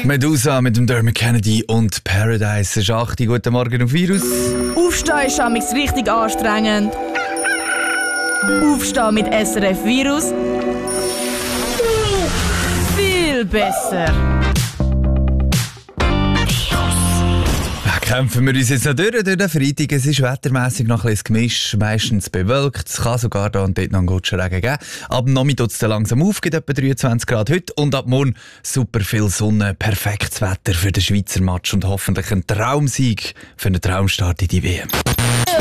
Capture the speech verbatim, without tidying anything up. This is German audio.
Medusa mit dem Dermot Kennedy und Paradise. Es ist acht Uhr. Guten Morgen auf Virus. Aufstehen ist amigs richtig anstrengend. Aufstehen mit S R F Virus. Viel besser. Kämpfen wir uns jetzt noch durch, durch den Freitag. Es ist wettermässig noch ein bisschen Gemisch, meistens bewölkt. Es kann sogar da und dort noch einen guten Regen geben. Ab Nachmittag tut es dann langsam auf, geht etwa dreiundzwanzig Grad heute. Und ab morgen super viel Sonne, perfektes Wetter für den Schweizer Match und hoffentlich ein Traumsieg für einen Traumstart in die W M.